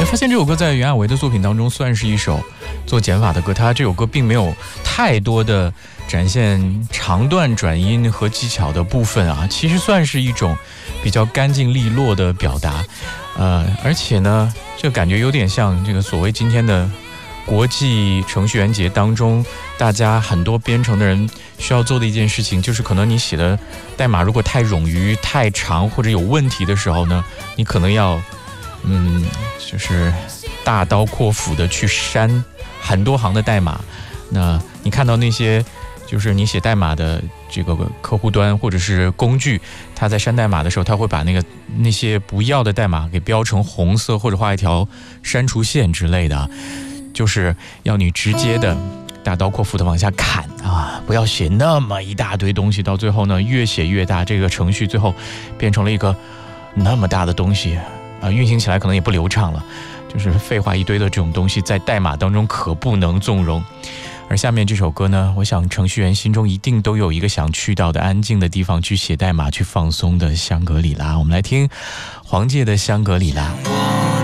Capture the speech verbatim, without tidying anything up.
发现这首歌在袁娅维的作品当中算是一首做减法的歌，它这首歌并没有太多的展现长段转音和技巧的部分啊，其实算是一种比较干净利落的表达，呃，而且呢，这感觉有点像这个所谓今天的国际程序员节当中，大家很多编程的人需要做的一件事情，就是可能你写的代码如果太冗余、太长或者有问题的时候呢，你可能要，嗯，就是大刀阔斧的去删很多行的代码。那你看到那些就是你写代码的这个客户端或者是工具，它在删代码的时候，它会把那个那些不要的代码给标成红色，或者画一条删除线之类的，就是要你直接的大刀阔斧的往下砍啊，不要写那么一大堆东西，到最后呢越写越大，这个程序最后变成了一个那么大的东西啊，运行起来可能也不流畅了，就是废话一堆的这种东西在代码当中可不能纵容。而下面这首歌呢，我想程序员心中一定都有一个想去到的安静的地方，去写代码去放松的香格里拉。我们来听黄玠的香格里拉。